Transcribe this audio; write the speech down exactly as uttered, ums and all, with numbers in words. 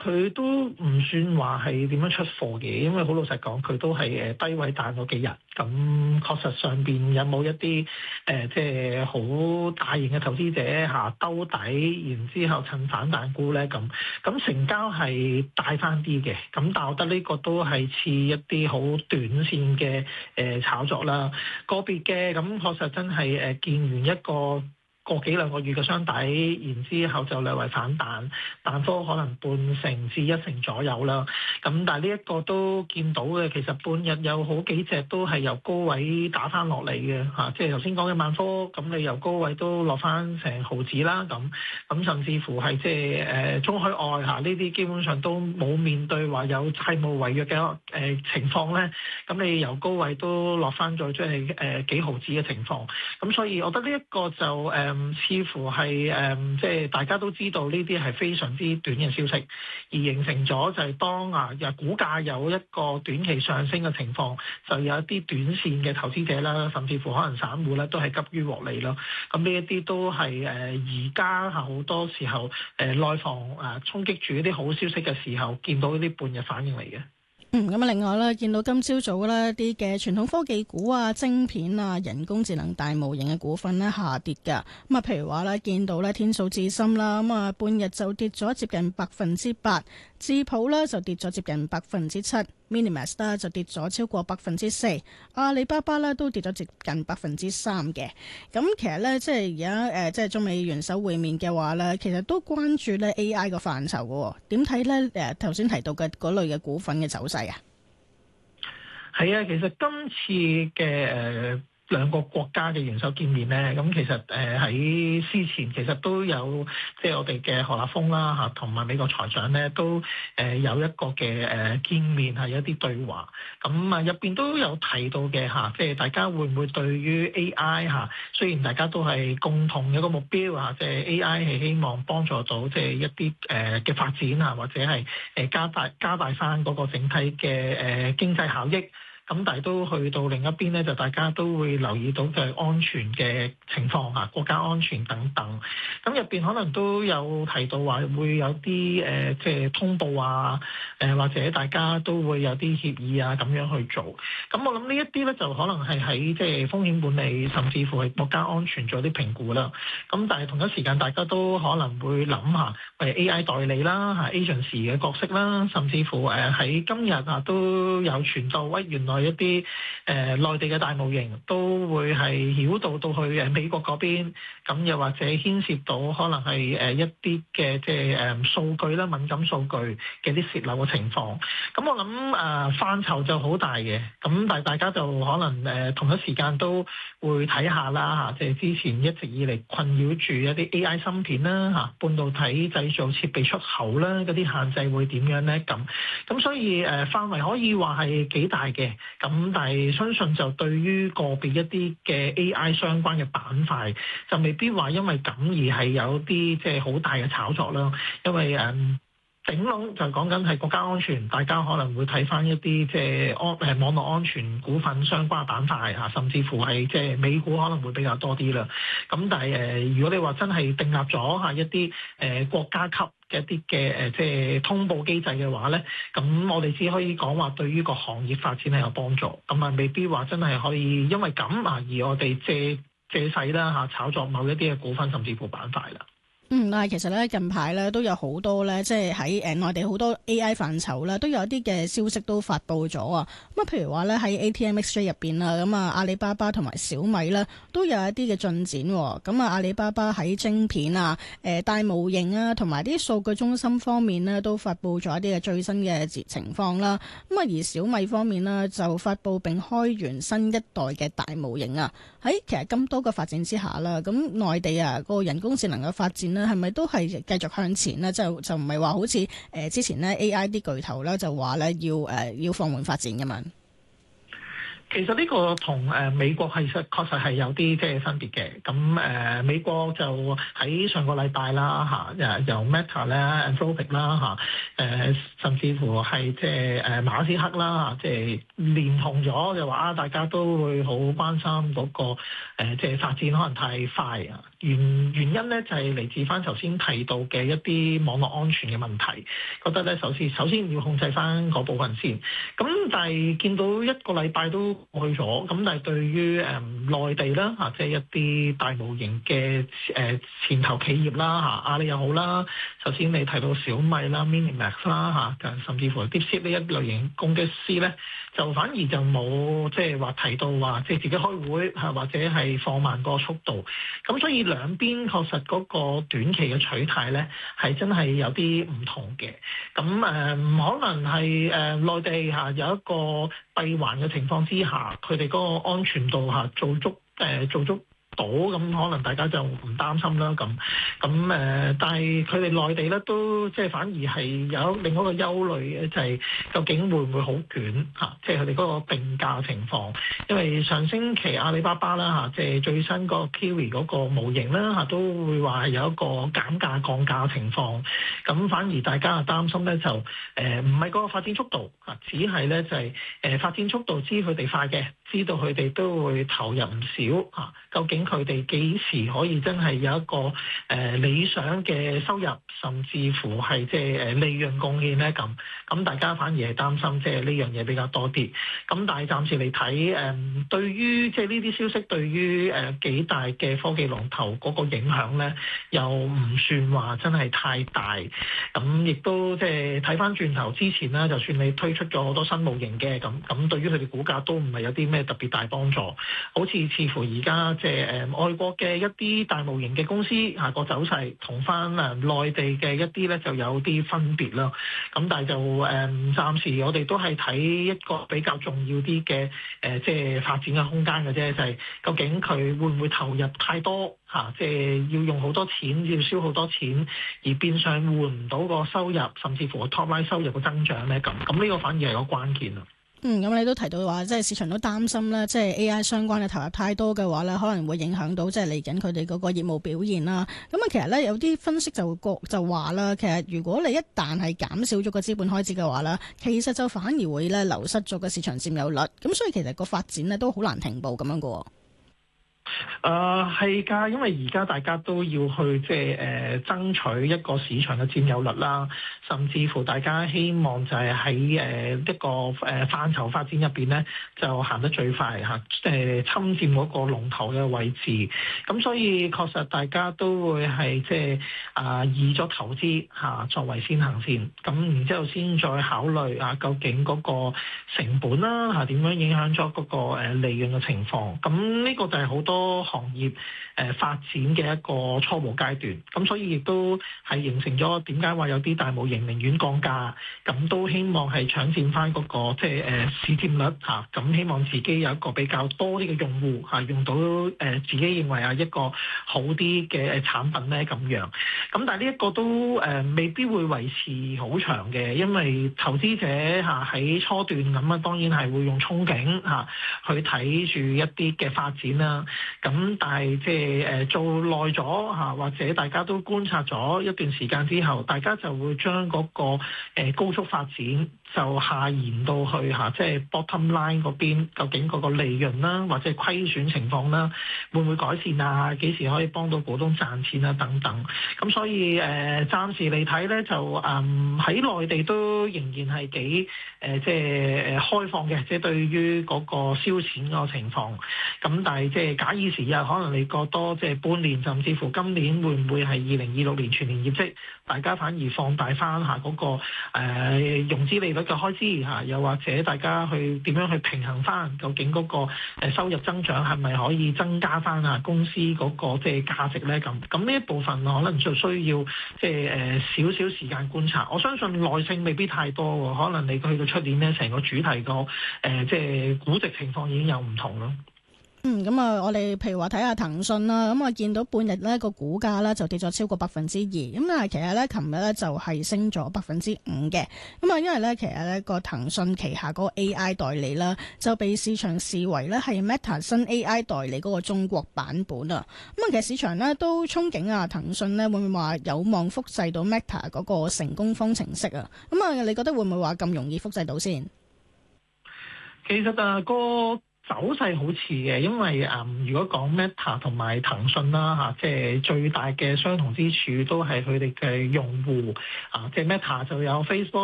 佢都唔算話係點樣出貨嘅，因為好老實講，佢都係誒低位彈咗幾日。咁確實上邊有冇一啲誒、呃、即係好大型嘅投資者嚇兜底，然之後趁反彈沽咧咁，咁成交係大翻啲嘅。咁但係我覺得呢個都係似一啲好短線嘅誒、呃、炒作啦，個別嘅咁確實真係誒見完一個個幾兩個月嘅雙底，然之後就略為反彈，彈幅可能半成至一成左右啦。咁但係呢一個都見到嘅，其實半日有好幾隻都係由高位打翻落嚟嘅嚇，即係頭先講嘅萬科，咁你由高位都落翻成毫子啦。咁咁甚至乎係即係誒中海外嚇呢啲，基本上都冇面對話有債務違約嘅誒、呃、情況咧。咁你由高位都落翻咗，即係誒幾毫子嘅情況。咁所以我覺得呢一個就誒。呃似乎係誒、嗯，即係大家都知道呢啲係非常之短嘅消息，而形成咗就係當啊，又股價有一個短期上升嘅情況，就有一啲短線嘅投資者啦，甚至乎可能散戶咧都係急於獲利咯。咁呢一啲都係誒而家係好多時候誒、呃、內房誒衝擊住一啲好消息嘅時候，見到呢啲半日反應嚟嘅。 嗯，咁啊，另外咧，見到今朝早咧啲嘅傳統科技股啊、晶片啊、人工智能大模型嘅股份咧下跌㗎。咁啊，譬如話咧，見到咧天數智深啦，咁啊半日就跌咗接近百分之八，智譜咧就跌咗接近百分之七 ，Minimax 咧就跌咗超過百分之四，阿里巴巴咧都跌咗接近百分之三嘅。咁其實咧，即係而家誒，即係中美元首會面嘅話咧，其實都關注咧 A I 個範疇嘅。點睇咧？誒頭先提到嘅嗰類嘅股份嘅走勢啊？ 係啊，其實今次嘅誒、呃、兩個國家嘅元首見面咧，咁其實誒喺之前其實都有即係我哋嘅何立峰啦嚇，同埋美國財長咧都誒有一個嘅誒見面係有一啲對話，咁啊入邊都有提到嘅嚇，即係大家會唔會對於 A I 嚇，雖然大家都係共同有一個目標啊，即係 A I 係希望幫助到即係一啲誒嘅發展啊，或者係誒加大加大翻嗰個整體嘅誒經濟效益。咁但係都去到另一邊咧，就大家都會留意到就係安全嘅情況嚇，國家安全等等。咁入邊可能都有提到話會有啲誒即係通報啊，誒或者大家都會有啲協議啊咁樣去做。咁我諗呢一啲咧就可能係喺即係風險管理，甚至乎係國家安全做啲評估啦。咁但係同一時間大家都可能會諗下，誒 A I 代理啦嚇 agency 嘅角色啦，甚至乎誒喺今日啊都有傳到喂原來。一啲誒、呃、內地嘅大模型都會係繞道到去誒美國嗰邊，咁又或者牽涉到可能係誒一啲嘅即係誒數據啦、敏感數據嘅啲洩漏嘅情況。咁我諗誒範疇就好大嘅，咁但係大家就可能誒、呃、同一時間都會睇下啦嚇，即係之前一直以嚟困擾住一啲 A I 芯片啦嚇、半導體製造設備出口啦嗰啲限制會點樣咧？咁咁所以誒、呃、範圍可以話係幾大嘅。咁但係相信就對於個別一啲嘅 A I 相關嘅板塊，就未必話因為咁而係有啲即係好大嘅炒作啦。因為誒頂籠就講緊係國家安全，大家可能會睇翻一啲即係安誒網絡安全股份相關板塊嚇，甚至乎係即係美股可能會比較多啲啦。咁但係誒，如果你話真係訂立咗嚇一啲誒國家級嘅一啲嘅誒即係通報機制嘅話咧，咁我哋只可以講話對於個行業發展係有幫助，咁啊未必話真係可以因為咁啊而我哋借借勢啦嚇炒作某一啲嘅股份甚至乎板塊啦。 嗯，但係其實咧近排咧都有好多咧，即係喺誒內地好多 A I 範疇咧，都有一啲嘅消息都發布咗啊。咁啊，譬如話咧喺 A T M X J 入邊啦，咁啊阿里巴巴同埋小米咧都有一啲嘅進展。咁啊阿里巴巴喺晶片啊、誒大模型啊同埋啲數據中心方面咧都發布咗一啲嘅最新嘅情況啦。咁啊而小米方面呢，就發布並開源新一代嘅大模型啊。喺其實咁多個發展之下啦，咁內地啊個人工智能嘅發展咧，係咪都係繼續向前咧？就就唔係話好似誒、呃、之前咧 A I 啲巨頭咧就話咧要誒、呃、要放緩發展㗎嘛？ 其實呢個同誒美國係實確實係有啲即係分別嘅。咁誒、呃、美國就喺上個禮拜啦嚇，誒由 Meta 咧、Anthropic 啦嚇，誒甚至乎係即係誒馬斯克啦嚇，即係連同咗就話啊，大家都會好關心嗰、那個即係、呃就是、發展可能太快啊，而原原因咧就係嚟自翻頭先提到嘅一啲網絡安全嘅問題，覺得咧首先首先要控制翻嗰部分先。咁但係見到一個禮拜都過去咗，咁但係對於誒內地啦嚇，即係一啲大模型嘅誒前頭企業啦嚇，阿里又好啦，首先你提到小米啦、MiniMax 啦嚇，甚至乎 DeepSeek 呢一類型攻擊師咧，就反而就冇即係話提到話即係自己開會嚇，或者係放慢個速度。咁所以兩邊確實嗰個短期嘅取態咧，係真係有啲唔同嘅。咁誒，可能係誒內地嚇有一個閉環嘅情況之下，佢哋嗰個安全度嚇做足誒做足。到咁可能大家就唔擔心啦，咁咁誒，但係佢哋內地咧都即係反而係有另一個憂慮嘅，就係究竟會唔會好捲嚇？即係佢哋嗰個定價情況，因為上星期阿里巴巴啦嚇，即係最新嗰個 Kiwi 嗰個模型啦嚇，都會話係有一個減價降價情況，咁反而大家啊擔心咧就誒唔係嗰個發展速度嚇，只係咧就係誒發展速度知佢哋快嘅，知道佢哋都會投入唔少嚇，究竟佢哋幾時可以真係有一個誒、呃、理想嘅收入，甚至乎係即係誒利潤貢獻咧咁，咁大家反而係擔心即係呢樣嘢比較多啲。咁但係暫時嚟睇誒，對於即係呢啲消息對於誒、呃、幾大嘅科技龍頭嗰個影響咧，又唔算話真係太大。咁亦都即係睇翻轉頭之前啦，就算你推出咗好多新模型嘅咁，咁對於佢哋股價都唔係有啲咩特別大幫助。好似似乎而家即係誒外國嘅一啲大模型嘅公司嚇個走勢同翻誒內地嘅一啲咧就有啲分別啦。咁但係就誒、嗯、暫時我哋都係睇一個比較重要啲嘅誒即係發展嘅空間嘅啫，就係、是、究竟佢會唔會投入太多嚇，即、啊、係、就是、要用好多錢，要燒好多錢，而變相換唔到個收入，甚至乎個 top line 收入嘅增長咧咁。咁呢個反而係個關鍵啊。 嗯，咁你都提到話，即係市場都擔心咧，即係 A I 相關嘅投入太多嘅話咧，可能會影響到即係嚟緊佢哋嗰個業務表現啦。咁啊，其實咧有啲分析就覺就話啦，其實如果你一旦係減少咗個資本開支嘅話咧，其實就反而會咧流失咗個市場佔有率。咁所以其實個發展咧都好難停步咁樣嘅。 誒係㗎，因為而家大家都要去即係誒爭取一個市場嘅佔有率啦，甚至乎大家希望就係喺誒一個誒範疇發展入邊咧，就行得最快嚇，誒侵佔嗰個龍頭嘅位置。咁所以確實大家都會係即係啊以咗投資嚇作為先行先，咁然之後先再考慮啊究竟嗰個成本啦嚇點樣影響咗嗰個誒利潤嘅情況。咁呢個就係好多行業誒發展嘅一個初步階段，咁所以亦都係形成咗點解話有啲大模型寧願降價，咁都希望係搶佔翻嗰個即係誒市佔率嚇，咁希望自己有一個比較多啲嘅用戶嚇，用到誒自己認為啊一個好啲嘅產品咧咁樣，咁但係呢一個都誒未必會維持好長嘅，因為投資者嚇喺初段咁啊，當然係會用憧憬嚇去睇住一啲嘅發展啦。咁但係即係誒做耐咗嚇，或者大家都觀察咗一段時間之後，大家就會將嗰個誒高速發展就下延到去嚇，即係 bottom line 嗰邊，究竟嗰個利潤啦，或者虧損情況啦，會唔會改善啊？幾時可以幫到股東賺錢啊？等等。咁所以誒，暫時嚟睇咧，就誒喺內地都仍然係幾誒，即係誒開放嘅，即係對於嗰個燒錢嗰個情況。咁但係即係假以時日，可能你過多即係半年，甚至乎今年會唔會係二零二六年全年業績，大家反而放大翻下嗰個誒融資利率嘅開支嚇，又或者大家去點樣去平衡翻，究竟嗰個誒收入增長係咪可以增加翻啊公司嗰個即係價值咧？咁咁呢一部分可能就需要即係誒少少時間觀察。我相信耐性未必太多喎，可能你去到出年咧，成個主題個誒即係估值情況已經有唔同咯。 嗯，咁啊，我哋譬如話睇下騰訊啦，咁啊見到半日呢個股價呢就跌咗超過百分之二，咁但係其實呢，琴日呢就係升咗百分之五嘅，咁啊因為呢，其實呢個騰訊旗下嗰個 A I 代理啦，就被市場視為呢係 Meta 新 A I 代理嗰個中國版本啊，咁啊其實市場呢都憧憬啊騰訊呢會唔會話有望複製到 Meta 嗰個成功方程式啊？咁啊你覺得會唔會話咁容易複製到先？ 其實啊個走勢好似嘅，因為誒、嗯，如果講 Meta 同埋騰訊啦嚇，即係最大嘅相同之處都係佢哋嘅用戶啊，即係 Meta 就有 Facebook。